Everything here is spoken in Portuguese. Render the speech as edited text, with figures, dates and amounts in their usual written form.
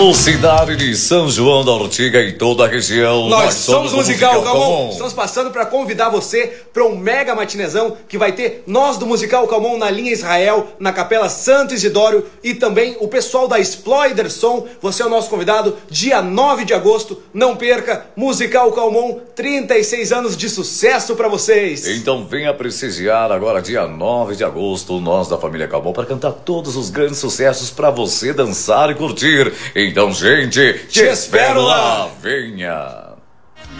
Cidade de São João da Ortiga e toda a região. Nós somos o Musical Calmon. Estamos passando para convidar você para um mega matinezão que vai ter nós do Musical Calmon na linha Israel, na Capela Santo Isidório e também o pessoal da Exploider Som. Você é o nosso convidado, dia 9 de agosto. Não perca, Musical Calmon, 36 anos de sucesso para vocês. Então venha prestigiar agora, dia 9 de agosto, nós da família Calmon, para cantar todos os grandes sucessos para você dançar e curtir. Então, gente, te espero lá. Venha.